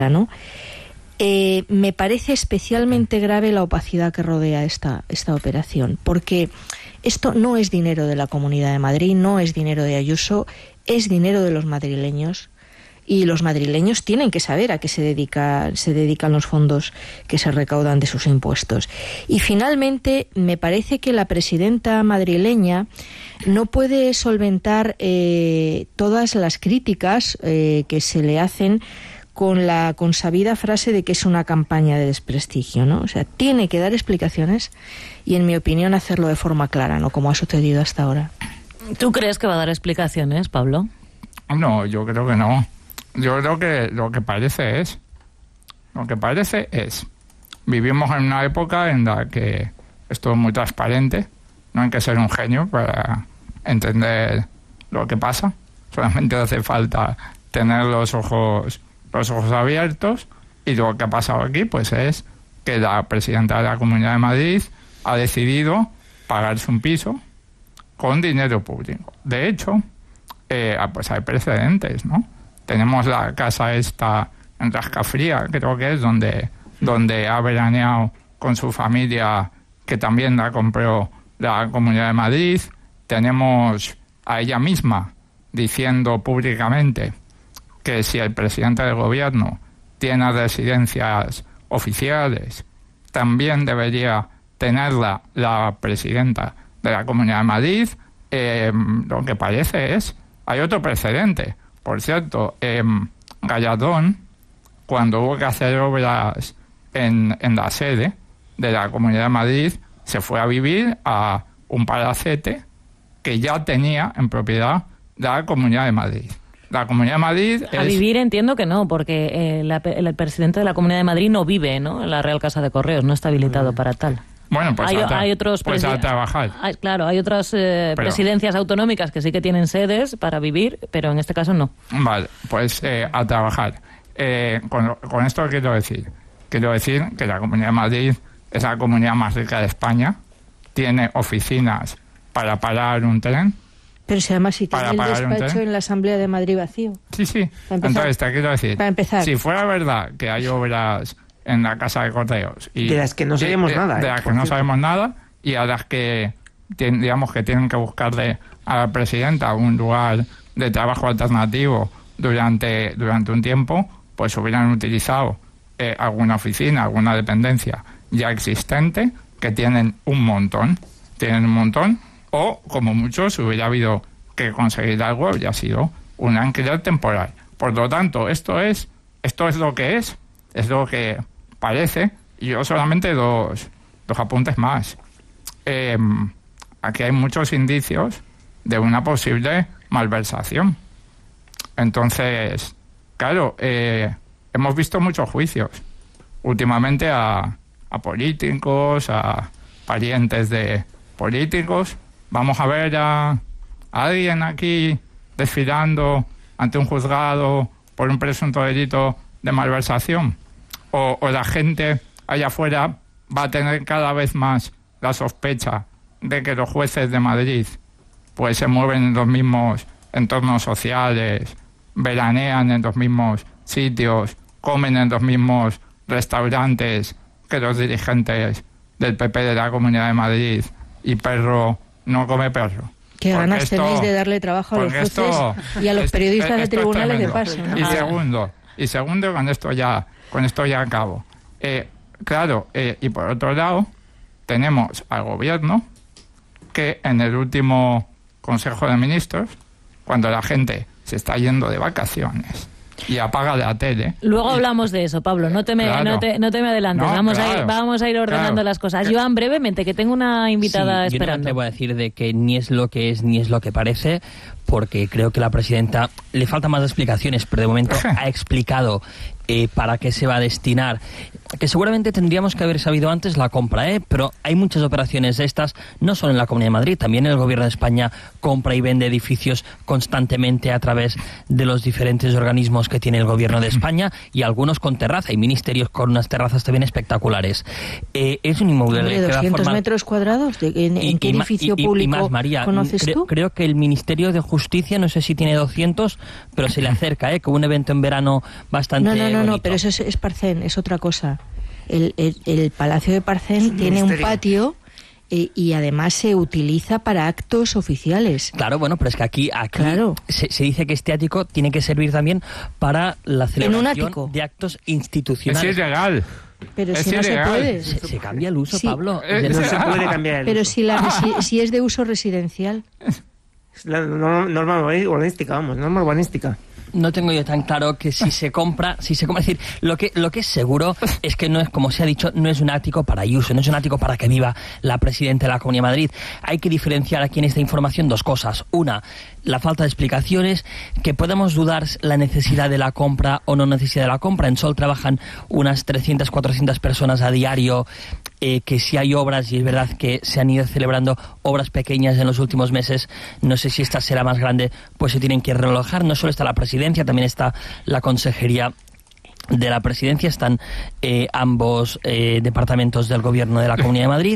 ¿no? Me parece especialmente grave la opacidad que rodea esta operación, porque esto no es dinero de la Comunidad de Madrid, no es dinero de Ayuso, es dinero de los madrileños. Y los madrileños tienen que saber a qué se dedican los fondos que se recaudan de sus impuestos. Y finalmente, me parece que la presidenta madrileña no puede solventar todas las críticas que se le hacen con la consabida frase de que es una campaña de desprestigio, ¿no? O sea, tiene que dar explicaciones y, en mi opinión, hacerlo de forma clara, no como ha sucedido hasta ahora. ¿Tú crees que va a dar explicaciones, Pablo? No, yo creo que no. Yo creo que lo que parece es, vivimos en una época en la que es todo muy transparente, no hay que ser un genio para entender lo que pasa, solamente hace falta tener los ojos abiertos, y lo que ha pasado aquí pues es que la presidenta de la Comunidad de Madrid ha decidido pagarse un piso con dinero público. De hecho, pues hay precedentes, ¿no? Tenemos la casa esta en Rascafría, creo que es donde ha veraneado con su familia, que también la compró la Comunidad de Madrid. Tenemos a ella misma diciendo públicamente que si el presidente del gobierno tiene residencias oficiales, también debería tenerla la presidenta de la Comunidad de Madrid. Lo que parece es, hay otro precedente. Por cierto, Gallardón, cuando hubo que hacer obras en la sede de la Comunidad de Madrid, se fue a vivir a un palacete que ya tenía en propiedad la Comunidad de Madrid. La Comunidad de Madrid a vivir entiendo que no, porque el presidente de la Comunidad de Madrid no vive, ¿no?, en la Real Casa de Correos, no está habilitado para tal. Bueno, pues hay otros a trabajar. Claro, hay otras presidencias autonómicas que sí que tienen sedes para vivir, pero en este caso no. Vale, pues a trabajar. Con esto quiero decir que la Comunidad de Madrid es la comunidad más rica de España, tiene oficinas para parar un tren. Pero si además si tiene el despacho en la Asamblea de Madrid vacío. Sí. Entonces te quiero decir, para empezar, si fuera verdad que hay obras en la Casa de Correos y de las que no sabemos nada, de las que no sabemos nada, y a las que digamos que tienen que buscarle a la presidenta un lugar de trabajo alternativo durante un tiempo, pues hubieran utilizado alguna oficina, alguna dependencia ya existente, que tienen un montón, o como muchos hubiera habido que conseguir algo y ha sido un alquiler temporal. Por lo tanto, esto es lo que es lo que parece. Y yo solamente dos apuntes más. Aquí hay muchos indicios de una posible malversación. Entonces, claro, hemos visto muchos juicios últimamente a políticos, a parientes de políticos. Vamos a ver a alguien aquí desfilando ante un juzgado por un presunto delito de malversación. O la gente allá afuera va a tener cada vez más la sospecha de que los jueces de Madrid pues se mueven en los mismos entornos sociales, veranean en los mismos sitios, comen en los mismos restaurantes que los dirigentes del PP de la Comunidad de Madrid, y perro no come perro. Qué ganas tenéis de darle trabajo a los jueces y a los periodistas de tribunales de paso, ¿no? Y segundo, con esto ya acabo. Y por otro lado, tenemos al gobierno que en el último Consejo de Ministros, cuando la gente se está yendo de vacaciones y apaga la tele... Luego hablamos de eso, Pablo, no te me adelantes, vamos a ir ordenando las cosas. Joan, brevemente, que tengo una invitada esperando. Yo no te voy a decir de que ni es lo que es ni es lo que parece, porque creo que la presidenta le falta más explicaciones, pero de momento ha explicado para qué se va a destinar que seguramente tendríamos que haber sabido antes la compra, pero hay muchas operaciones de estas, no solo en la Comunidad de Madrid, también el Gobierno de España compra y vende edificios constantemente a través de los diferentes organismos que tiene el Gobierno de España, y algunos con terraza, y ministerios con unas terrazas también espectaculares. Es un inmobiliario que 200 metros cuadrados, ¿en qué edificio público y más, María, conoces tú? Creo que el Ministerio de Justicia, no sé si tiene 200, pero se le acerca, con un evento en verano bastante bonito. No, pero eso es Parcén, es otra cosa. El Palacio de Parcén tiene un patio y además se utiliza para actos oficiales. Claro, bueno, pero es que aquí claro. se dice que este ático tiene que servir también para la celebración de actos institucionales. Es ilegal. Pero si no se puede. Se cambia el uso, sí. Pablo. No se puede cambiar el pero uso. Si es de uso residencial. La norma urbanística. No tengo yo tan claro que si se compra, es decir, lo que es seguro es que no es, como se ha dicho, no es un ático para Ayuso, no es un ático para que viva la presidenta de la Comunidad de Madrid. Hay que diferenciar aquí en esta información dos cosas. Una, la falta de explicaciones, que podemos dudar la necesidad de la compra o no necesidad de la compra. En Sol trabajan unas 300, 400 personas a diario, que si hay obras, y es verdad que se han ido celebrando obras pequeñas en los últimos meses, no sé si esta será más grande, pues se tienen que realojar. No solo está la presidencia, también está la consejería de la presidencia, están ambos departamentos del Gobierno de la Comunidad de Madrid,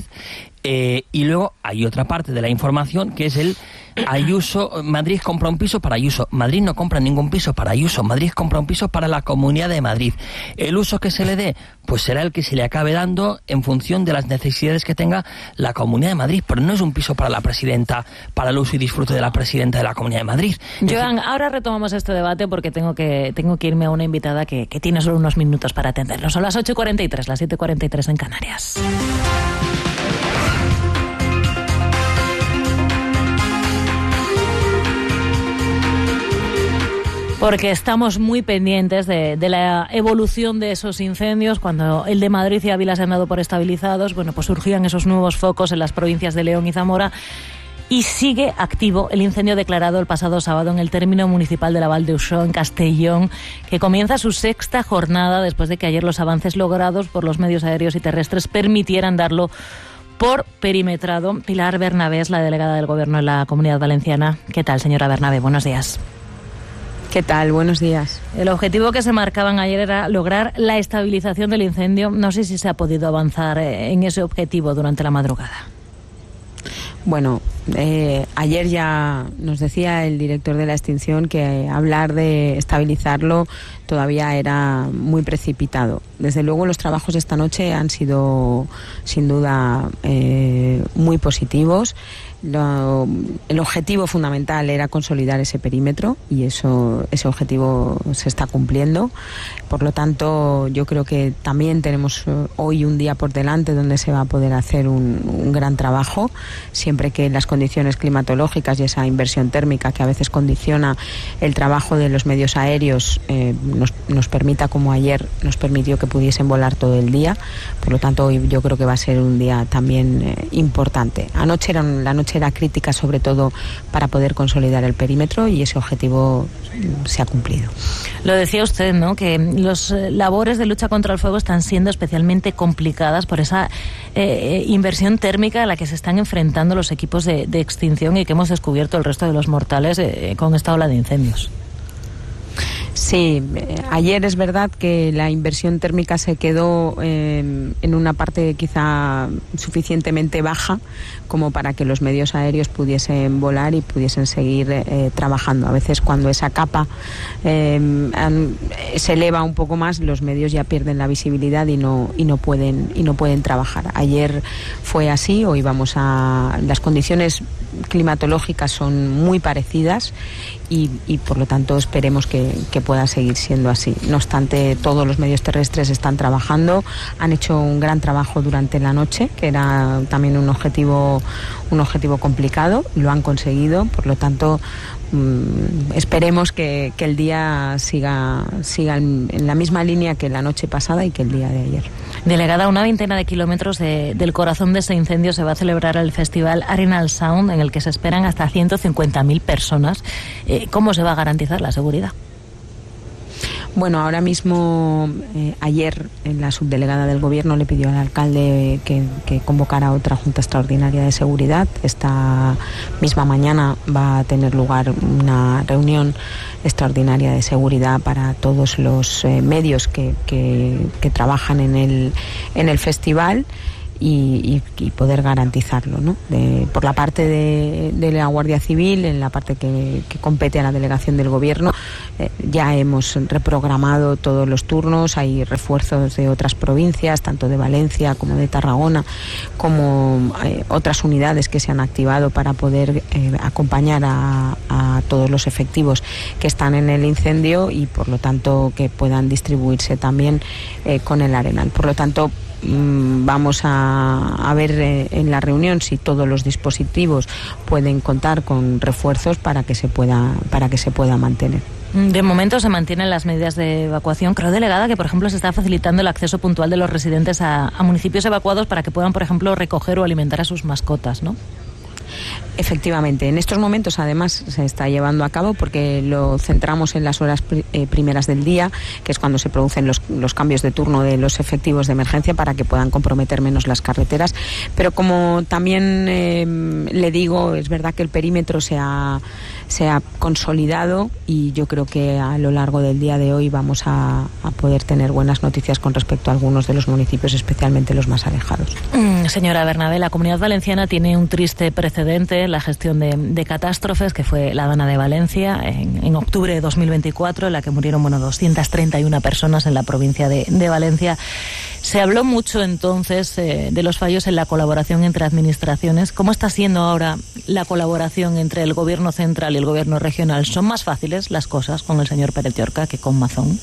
y luego hay otra parte de la información que es el Ayuso. Madrid compra un piso para Ayuso. Madrid no compra ningún piso para Ayuso. Madrid compra un piso para la Comunidad de Madrid. El uso que se le dé, pues será el que se le acabe dando en función de las necesidades que tenga la Comunidad de Madrid, pero no es un piso para la presidenta, para el uso y disfrute de la presidenta de la Comunidad de Madrid. Joan, ahora retomamos este debate porque tengo que irme a una invitada que tiene solo unos minutos para atendernos. Son las 8:43, las 7:43 en Canarias. Porque estamos muy pendientes de la evolución de esos incendios. Cuando el de Madrid y Ávila se han dado por estabilizados, bueno, pues surgían esos nuevos focos en las provincias de León y Zamora. Y sigue activo el incendio declarado el pasado sábado en el término municipal de la Val de Uxó, en Castellón, que comienza su sexta jornada después de que ayer los avances logrados por los medios aéreos y terrestres permitieran darlo por perimetrado. Pilar Bernabé es la delegada del Gobierno en la Comunidad Valenciana. ¿Qué tal, señora Bernabé? Buenos días. ¿Qué tal? Buenos días. El objetivo que se marcaban ayer era lograr la estabilización del incendio. No sé si se ha podido avanzar en ese objetivo durante la madrugada. Bueno, ayer ya nos decía el director de la extinción que hablar de estabilizarlo todavía era muy precipitado. Desde luego los trabajos esta noche han sido sin duda muy positivos. El objetivo fundamental era consolidar ese perímetro y ese objetivo se está cumpliendo. Por lo tanto, yo creo que también tenemos hoy un día por delante donde se va a poder hacer un gran trabajo, siempre que las condiciones climatológicas y esa inversión térmica que a veces condiciona el trabajo de los medios aéreos nos permita, como ayer nos permitió, que pudiesen volar todo el día. Por lo tanto, hoy yo creo que va a ser un día también importante. La noche era crítica, sobre todo para poder consolidar el perímetro, y ese objetivo se ha cumplido. Lo decía usted, ¿no?, que las labores de lucha contra el fuego están siendo especialmente complicadas por esa inversión térmica a la que se están enfrentando los equipos de extinción y que hemos descubierto el resto de los mortales con esta ola de incendios. Sí, ayer es verdad que la inversión térmica se quedó en una parte quizá suficientemente baja como para que los medios aéreos pudiesen volar y pudiesen seguir trabajando. A veces cuando esa capa se eleva un poco más, los medios ya pierden la visibilidad y no pueden trabajar. Ayer fue así, hoy las condiciones climatológicas son muy parecidas y por lo tanto esperemos que pueda seguir siendo así. No obstante, todos los medios terrestres están trabajando, han hecho un gran trabajo durante la noche, que era también un objetivo complicado, lo han conseguido. Por lo tanto, esperemos que el día siga en la misma línea que la noche pasada y que el día de ayer. Delegada, a una veintena de kilómetros del corazón de ese incendio se va a celebrar el festival Arenal Sound, en el que se esperan hasta 150.000 personas. ¿Cómo se va a garantizar la seguridad? Bueno, ahora mismo, ayer, la subdelegada del Gobierno le pidió al alcalde que convocara otra Junta Extraordinaria de Seguridad. Esta misma mañana va a tener lugar una reunión extraordinaria de seguridad para todos los medios que trabajan en el festival. Y poder garantizarlo, ¿no? Por la parte de la Guardia Civil, en la parte que compete a la delegación del Gobierno, ya hemos reprogramado todos los turnos. Hay refuerzos de otras provincias, tanto de Valencia como de Tarragona, como otras unidades que se han activado para poder acompañar a todos los efectivos que están en el incendio y, por lo tanto, que puedan distribuirse también con el Arenal. Por lo tanto, vamos a ver en la reunión si todos los dispositivos pueden contar con refuerzos para que se pueda mantener. De momento se mantienen las medidas de evacuación. Creo, delegada, que por ejemplo se está facilitando el acceso puntual de los residentes a municipios evacuados para que puedan, por ejemplo, recoger o alimentar a sus mascotas, ¿no? Efectivamente, en estos momentos además se está llevando a cabo porque lo centramos en las horas primeras del día, que es cuando se producen los cambios de turno de los efectivos de emergencia para que puedan comprometer menos las carreteras. Pero como también le digo, es verdad que el perímetro se ha consolidado y yo creo que a lo largo del día de hoy vamos a poder tener buenas noticias con respecto a algunos de los municipios, especialmente los más alejados. Señora Bernabé, la Comunidad Valenciana tiene un triste precedente, la gestión de catástrofes, que fue la Dana de Valencia en octubre de 2024, en la que murieron 231 personas en la provincia de Valencia. Se habló mucho entonces de los fallos en la colaboración entre administraciones. ¿Cómo está siendo ahora la colaboración entre el Gobierno central y el Gobierno regional? ¿Son más fáciles las cosas con el señor Pérez Llorca que con Mazón?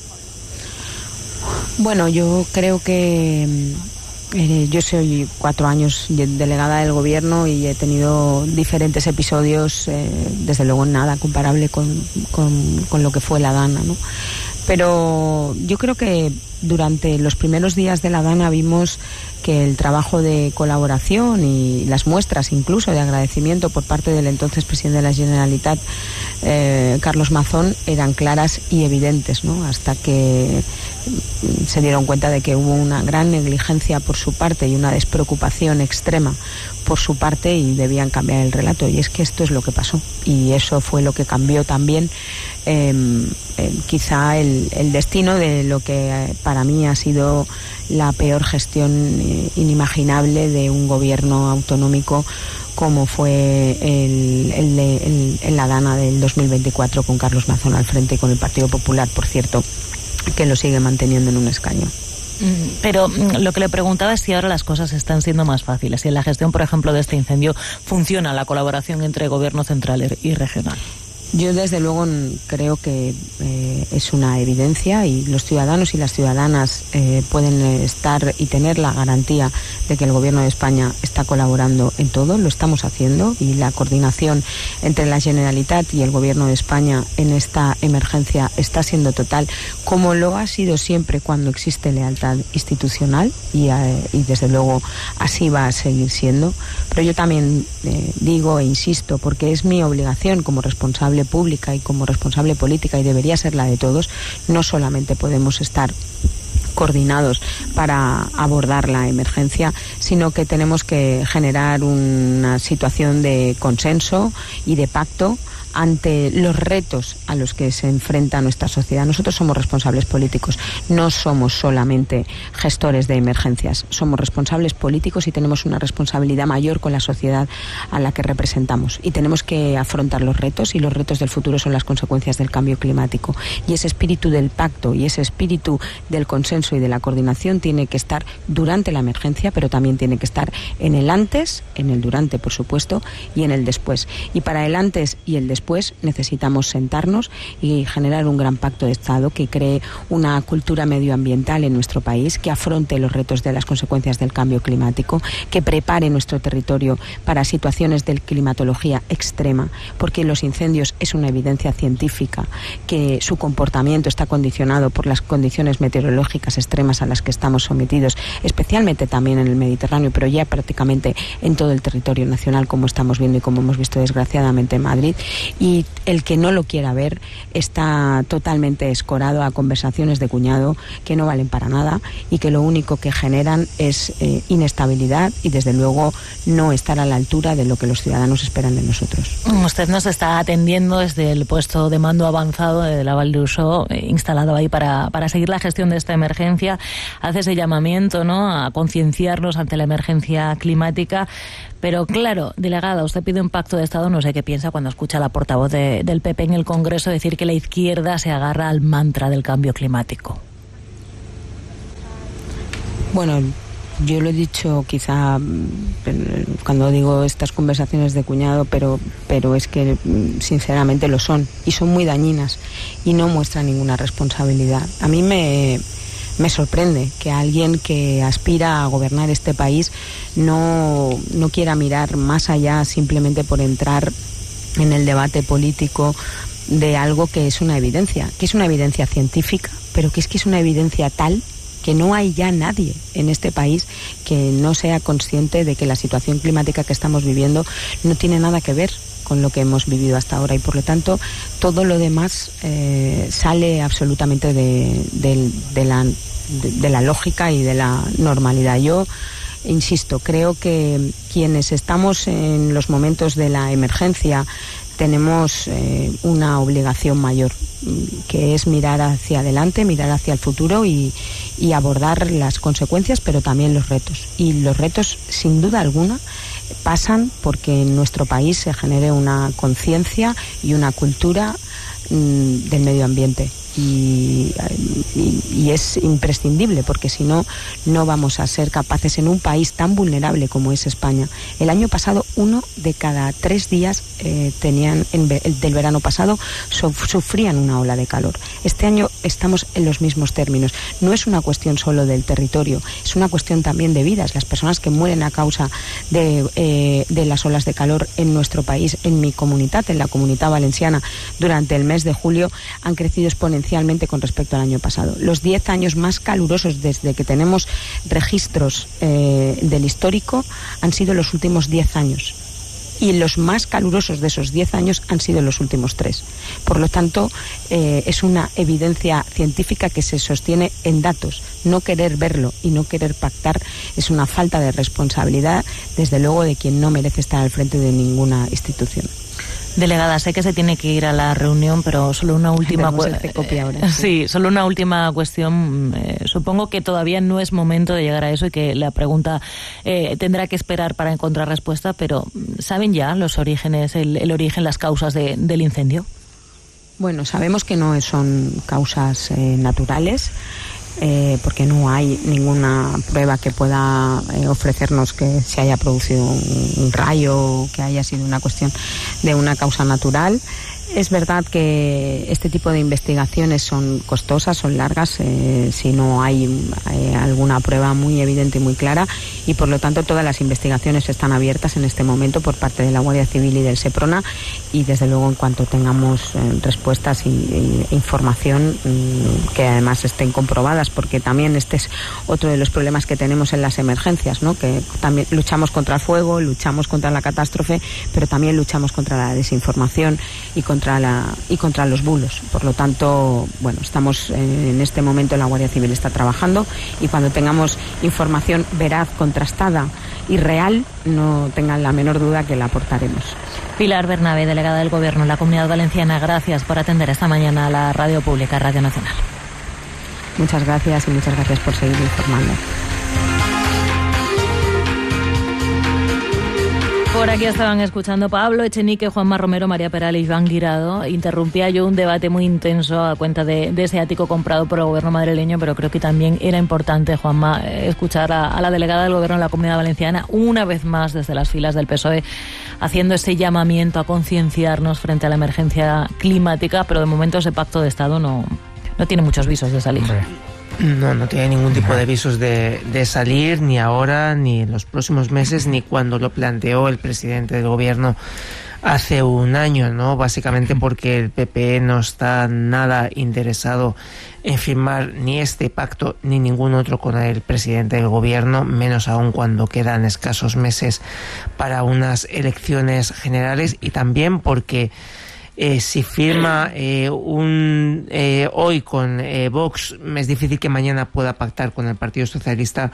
Bueno, yo creo que yo soy 4 años delegada del Gobierno y he tenido diferentes episodios, desde luego nada comparable con lo que fue la Dana, ¿no? Pero yo creo que durante los primeros días de la Dana vimos que el trabajo de colaboración y las muestras incluso de agradecimiento por parte del entonces presidente de la Generalitat, Carlos Mazón, eran claras y evidentes, ¿no? Hasta que se dieron cuenta de que hubo una gran negligencia por su parte y una despreocupación extrema por su parte y debían cambiar el relato. Y es que esto es lo que pasó y eso fue lo que cambió también quizá el destino de lo que para mí ha sido la peor gestión inimaginable de un gobierno autonómico como fue el la Dana del 2024 con Carlos Mazón al frente y con el Partido Popular, por cierto, que lo sigue manteniendo en un escaño. Pero lo que le preguntaba es si ahora las cosas están siendo más fáciles, si en la gestión, por ejemplo, de este incendio funciona la colaboración entre gobierno central y regional. Yo desde luego creo que es una evidencia y los ciudadanos y las ciudadanas pueden estar y tener la garantía de que el Gobierno de España está colaborando en todo, lo estamos haciendo y la coordinación entre la Generalitat y el Gobierno de España en esta emergencia está siendo total, como lo ha sido siempre cuando existe lealtad institucional y desde luego así va a seguir siendo. Pero yo también digo e insisto, porque es mi obligación como responsable pública y como responsable política y debería ser la de todos, no solamente podemos estar coordinados para abordar la emergencia, sino que tenemos que generar una situación de consenso y de pacto ante los retos a los que se enfrenta nuestra sociedad. Nosotros somos responsables políticos, no somos solamente gestores de emergencias, somos responsables políticos y tenemos una responsabilidad mayor con la sociedad a la que representamos y tenemos que afrontar los retos y los retos del futuro son las consecuencias del cambio climático y ese espíritu del pacto y ese espíritu del consenso y de la coordinación tiene que estar durante la emergencia, pero también tiene que estar en el antes, en el durante, por supuesto, y en el después. Y para el antes y el después necesitamos sentarnos y generar un gran pacto de Estado que cree una cultura medioambiental en nuestro país, que afronte los retos de las consecuencias del cambio climático, que prepare nuestro territorio para situaciones de climatología extrema, porque los incendios es una evidencia científica, que su comportamiento está condicionado por las condiciones meteorológicas extremas a las que estamos sometidos, especialmente también en el Mediterráneo, pero ya prácticamente en todo el territorio nacional, como estamos viendo y como hemos visto desgraciadamente en Madrid. Y el que no lo quiera ver está totalmente escorado a conversaciones de cuñado que no valen para nada y que lo único que generan es inestabilidad y desde luego no estar a la altura de lo que los ciudadanos esperan de nosotros. Usted nos está atendiendo desde el puesto de mando avanzado de la Val d'Uixó, instalado ahí para seguir la gestión de esta emergencia. Hace ese llamamiento, ¿no?, a concienciarnos ante la emergencia climática. Pero claro, delegada, usted pide un pacto de Estado, no sé qué piensa cuando escucha a la portavoz del PP en el Congreso decir que la izquierda se agarra al mantra del cambio climático. Bueno, yo lo he dicho quizá cuando digo estas conversaciones de cuñado, pero es que sinceramente lo son y son muy dañinas y no muestran ninguna responsabilidad. A mí me sorprende que alguien que aspira a gobernar este país no quiera mirar más allá simplemente por entrar en el debate político de algo que es una evidencia científica, pero que es una evidencia tal que no hay ya nadie en este país que no sea consciente de que la situación climática que estamos viviendo no tiene nada que ver con lo que hemos vivido hasta ahora y por lo tanto todo lo demás sale absolutamente de la lógica y de la normalidad. Yo insisto, creo que quienes estamos en los momentos de la emergencia tenemos una obligación mayor, que es mirar hacia adelante, mirar hacia el futuro y abordar las consecuencias, pero también los retos. Y los retos, sin duda alguna, pasan porque en nuestro país se genere una conciencia y una cultura del medio ambiente. Y es imprescindible porque si no, no vamos a ser capaces en un país tan vulnerable como es España. El año pasado 1 de cada 3 días del verano pasado sufrían una ola de calor. Este año estamos en los mismos términos. No es una cuestión solo del territorio, es una cuestión también de vidas. Las personas que mueren a causa de las olas de calor en nuestro país, en mi comunidad, en la Comunitat Valenciana, durante el mes de julio han crecido exponencialmente con respecto al año pasado. Los 10 años más calurosos desde que tenemos registros del histórico han sido los últimos 10 años. Y los más calurosos de esos 10 años han sido los últimos 3. Por lo tanto, es una evidencia científica que se sostiene en datos. No querer verlo y no querer pactar es una falta de responsabilidad, desde luego, de quien no merece estar al frente de ninguna institución. Delegada, sé que se tiene que ir a la reunión, pero solo una última cuestión. Sí, solo una última cuestión. Supongo que todavía no es momento de llegar a eso y que la pregunta tendrá que esperar para encontrar respuesta, pero ¿saben ya los orígenes, el origen, las causas del incendio? Bueno, sabemos que no son causas naturales. Porque no hay ninguna prueba que pueda ofrecernos que se haya producido un rayo, que haya sido una cuestión de una causa natural. Es verdad que este tipo de investigaciones son costosas, son largas, si no hay alguna prueba muy evidente y muy clara, y por lo tanto todas las investigaciones están abiertas en este momento por parte de la Guardia Civil y del Seprona, y desde luego en cuanto tengamos respuestas e información que además estén comprobadas, porque también este es otro de los problemas que tenemos en las emergencias, ¿no? Que también luchamos contra el fuego, luchamos contra la catástrofe, pero también luchamos contra la desinformación y contra los bulos. Por lo tanto, bueno, estamos en este momento, la Guardia Civil está trabajando, y cuando tengamos información veraz, contrastada y real, no tengan la menor duda que la aportaremos. Pilar Bernabé, delegada del Gobierno en la Comunidad Valenciana, gracias por atender esta mañana a la Radio Pública, Radio Nacional. Muchas gracias y muchas gracias por seguir informando. Por aquí estaban escuchando Pablo Echenique, Juanma Romero, María Peral y Iván Guirado. Interrumpía yo un debate muy intenso a cuenta de ese ático comprado por el gobierno madrileño, pero creo que también era importante, Juanma, escuchar a la delegada del Gobierno en la Comunidad Valenciana, una vez más desde las filas del PSOE, haciendo ese llamamiento a concienciarnos frente a la emergencia climática, pero de momento ese pacto de Estado no tiene muchos visos de salir. No tiene ningún tipo de visos de salir, ni ahora, ni en los próximos meses, ni cuando lo planteó el presidente del gobierno hace un año, ¿no? Básicamente porque el PP no está nada interesado en firmar ni este pacto ni ningún otro con el presidente del gobierno, menos aún cuando quedan escasos meses para unas elecciones generales, y también porque Si firma hoy con Vox, es difícil que mañana pueda pactar con el Partido Socialista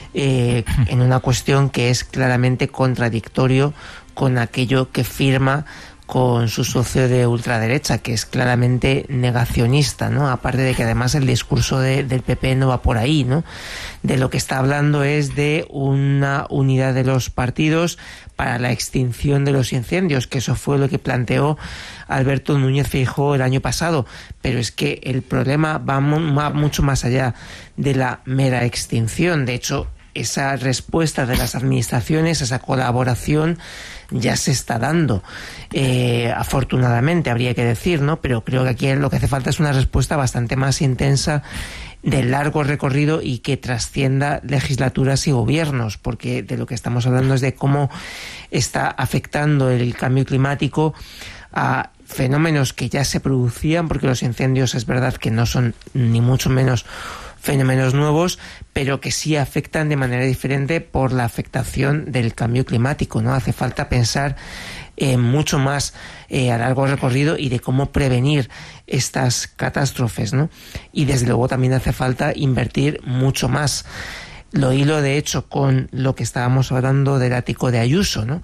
en una cuestión que es claramente contradictorio con aquello que firma con su socio de ultraderecha, que es claramente negacionista, ¿no? Aparte de que además el discurso del PP no va por ahí, ¿no? De lo que está hablando es de una unidad de los partidos para la extinción de los incendios, que eso fue lo que planteó Alberto Núñez Feijóo el año pasado. Pero es que el problema va mucho más allá de la mera extinción. De hecho, esa respuesta de las administraciones, esa colaboración ya se está dando, afortunadamente habría que decir, ¿no? Pero creo que aquí lo que hace falta es una respuesta bastante más intensa, de largo recorrido y que trascienda legislaturas y gobiernos, porque de lo que estamos hablando es de cómo está afectando el cambio climático a fenómenos que ya se producían, porque los incendios es verdad que no son ni mucho menos fenómenos nuevos, pero que sí afectan de manera diferente por la afectación del cambio climático, ¿no? Hace falta pensar mucho más a largo recorrido y de cómo prevenir estas catástrofes, ¿no? Y desde luego también hace falta invertir mucho más. Lo hilo de hecho con lo que estábamos hablando del ático de Ayuso, ¿no?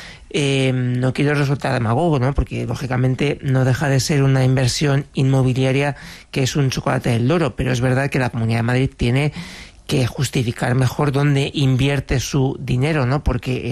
No quiero resultar demagogo, ¿no? Porque lógicamente no deja de ser una inversión inmobiliaria que es un chocolate del loro, pero es verdad que la Comunidad de Madrid tiene que justificar mejor dónde invierte su dinero, ¿no? Porque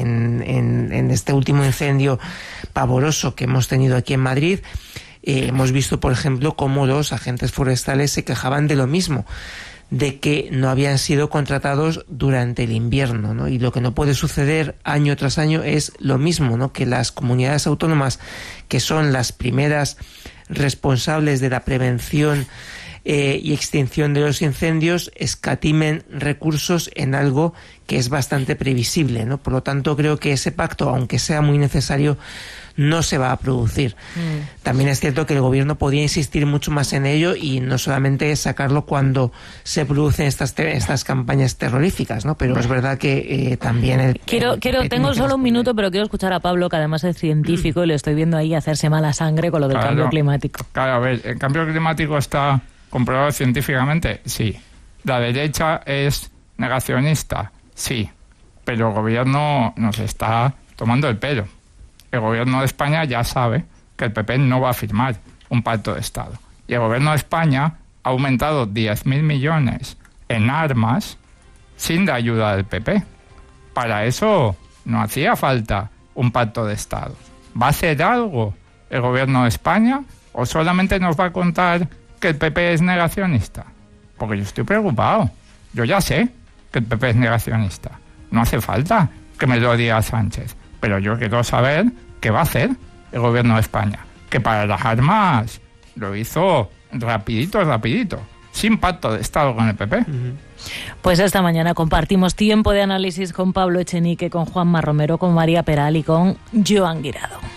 en este último incendio pavoroso que hemos tenido aquí en Madrid, hemos visto, por ejemplo, cómo los agentes forestales se quejaban de lo mismo, de que no habían sido contratados durante el invierno, ¿no? Y lo que no puede suceder año tras año es lo mismo, ¿no? Que las comunidades autónomas, que son las primeras responsables de la prevención y extinción de los incendios, escatimen recursos en algo que es bastante previsible, ¿no? Por lo tanto, creo que ese pacto, aunque sea muy necesario, no se va a producir. También es cierto que el gobierno podía insistir mucho más en ello y no solamente sacarlo cuando se producen estas campañas terroríficas, ¿no? Pero es verdad que también... Tengo solo un minuto, pero quiero escuchar a Pablo, que además es científico, y le estoy viendo ahí hacerse mala sangre con lo del cambio climático. Claro, a ver, ¿el cambio climático está comprobado científicamente? Sí. ¿La derecha es negacionista? Sí. Pero el gobierno nos está tomando el pelo. El gobierno de España ya sabe que el PP no va a firmar un pacto de Estado. Y el gobierno de España ha aumentado 10.000 millones en armas sin la ayuda del PP. Para eso no hacía falta un pacto de Estado. ¿Va a hacer algo el gobierno de España o solamente nos va a contar que el PP es negacionista? Porque yo estoy preocupado. Yo ya sé que el PP es negacionista. No hace falta que me lo diga Sánchez. Pero yo quiero saber qué va a hacer el gobierno de España. Que para las armas lo hizo rapidito, sin pacto de Estado con el PP. Pues esta mañana compartimos tiempo de análisis con Pablo Echenique, con Juanma Romero, con María Peral y con Joan Guirado.